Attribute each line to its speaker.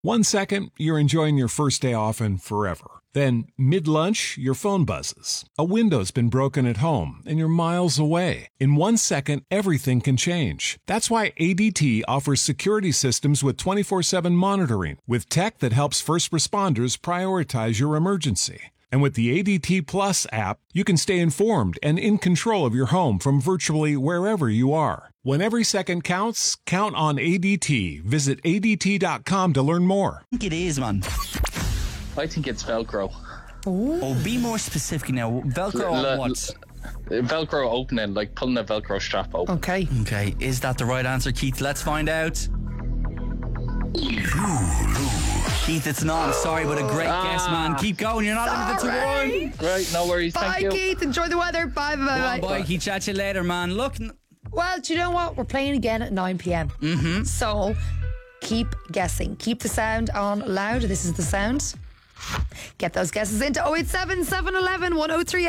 Speaker 1: 1 second, you're enjoying your first day off and forever. Then, mid-lunch, your phone buzzes. A window's been broken at home, and you're miles away. In 1 second, everything can change. That's why ADT offers security systems with 24/7 monitoring, with tech that helps first responders prioritize your emergency. And with the ADT Plus app, you can stay informed and in control of your home from virtually wherever you are. When every second counts, count on ADT. Visit ADT.com to learn more.
Speaker 2: I think it is, man.
Speaker 3: I think it's Velcro.
Speaker 2: Oh, be more specific now. Velcro on what?
Speaker 3: Velcro opening, like pulling a Velcro strap open.
Speaker 4: Okay.
Speaker 2: Okay, is that the right answer, Keith? Let's find out. Keith, it's not. I'm sorry, but a great guess, man. Keep going. You're not limited to one.
Speaker 3: Right, no worries.
Speaker 4: Bye,
Speaker 3: Thank you.
Speaker 4: Keith. Enjoy the weather. Bye, bye, bye.
Speaker 2: Bye, Keith. Chat you later, man. Look.
Speaker 4: Well, do you know what? We're playing again at 9 p.m. Mm-hmm. So keep guessing. Keep the sound on loud. This is the sound. Get those guesses into 087 711 1038.